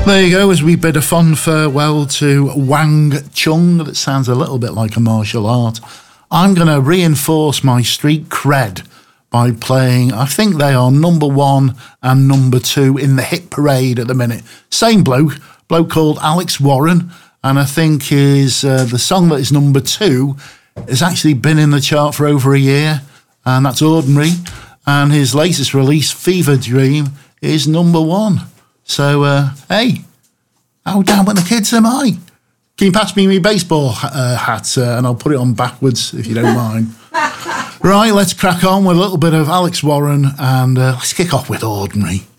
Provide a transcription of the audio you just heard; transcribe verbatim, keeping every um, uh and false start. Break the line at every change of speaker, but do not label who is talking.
There you go, as we bid a fond farewell to Wang Chung. That sounds a little bit like a martial art. I'm going to reinforce my street cred by playing, I think they are number one and number two in the hit parade at the minute. Same bloke, bloke called Alex Warren, and I think is uh, the song that is number two has actually been in the chart for over a year, and that's Ordinary. And his latest release, Fever Dream, is number one. So, uh, hey, how down with the kids am I? Can you pass me my baseball uh, hat uh, and I'll put it on backwards if you don't mind. Right, let's crack on with a little bit of Alex Warren and uh, let's kick off with Ordinary.